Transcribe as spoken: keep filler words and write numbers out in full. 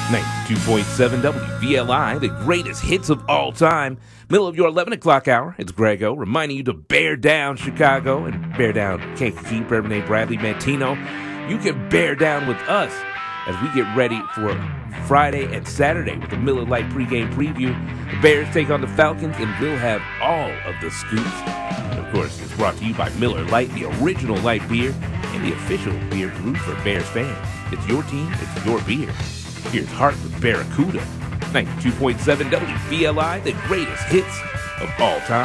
ninety-two point seven W V L I, the greatest hits of all time. Middle of your eleven o'clock hour, it's Grego reminding you to bear down Chicago and bear down Kankakee, Bourbonnais, Bradley, Mantino. You can bear down with us as we get ready for Friday and Saturday with the Miller Lite pregame preview. The Bears take on the Falcons, and we'll have all of the scoops. And of course, it's brought to you by Miller Lite, the original light beer and the official beer brew for Bears fans. It's your team, it's your beer. Here's Hart with Barracuda. ninety-two point seven W V L I, the greatest hits of all time.